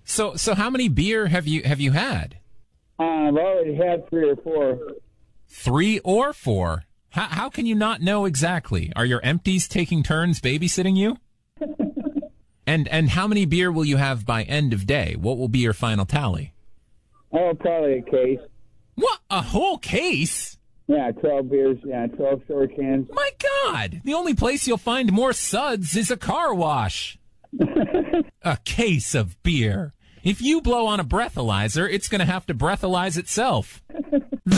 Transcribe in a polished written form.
So how many beer have you had? I've already had 3 or 4. 3 or 4? How can you not know exactly? Are your empties taking turns babysitting you? And how many beer will you have by end of day? What will be your final tally? Oh, probably a case. What? A whole case? Yeah, 12 beers. Yeah, 12 short cans. My God! The only place you'll find more suds is a car wash. A case of beer. If you blow on a breathalyzer, it's going to have to breathalyze itself.